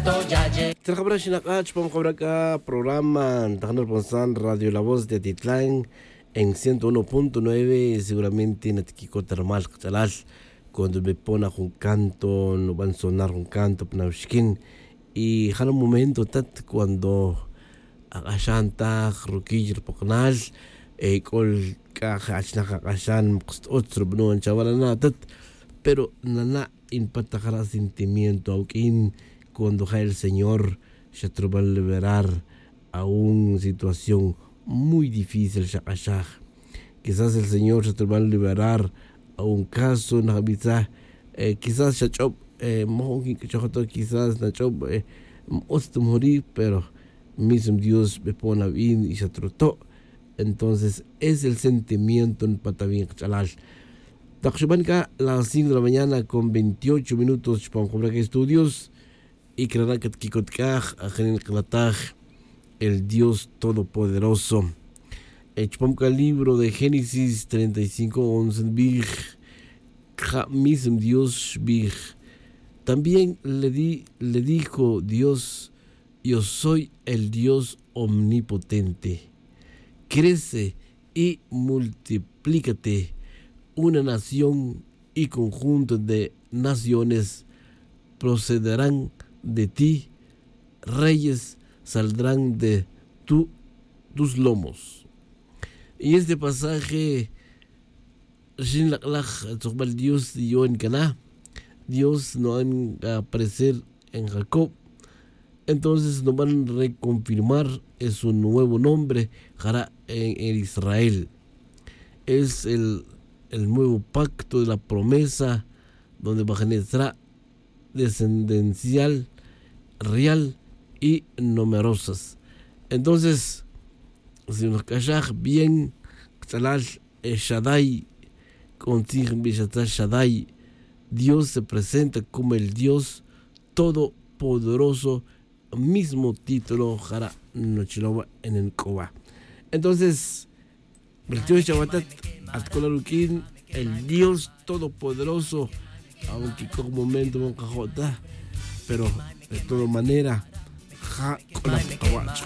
Trabajamos en acá programa Tajanor Radio La Voz de Atitlán en 101.9, seguramente en Atiquico Termal, cuando me pone un canto, no van a sonar un canto, y en un momento cuando agashanta, ruquillo, pocanal, col caja, agashan, otro, no, en chavalana, pero nana impactará sentimiento, aunque cuando el Señor se va a liberar a una situación muy difícil. Quizás el Señor se va a liberar a un caso, quizás quizás morir, pero mismo Dios me pone bien y se trató. Entonces es el sentimiento en Patavín Chalal. Taxubanca, las 5 de la mañana con 28 minutos para comprar estudios. Y Kranakat Kikotkaj, Ajenin Klataj, el Dios Todopoderoso. Chpomka libro de Génesis 35:11 Big, mismo Dios Big. También le dijo Dios, yo soy el Dios omnipotente. Crece y multiplícate. Una nación y conjunto de naciones procederán de ti, reyes saldrán de tus lomos. Y este pasaje, Dios dio en Caná, Dios no van a aparecer en Jacob, entonces no van a reconfirmar es un nuevo nombre en Israel. Es el nuevo pacto de la promesa donde Bajanesra descendencial, real y numerosas. Entonces, si nos callamos bien, Shaddai, Shaddai, Dios se presenta como el Dios todopoderoso, mismo título, Jara Nochiloba en el Koba. Entonces, el Dios todopoderoso, aunque con momento no cajota, pero de todas maneras, ja con la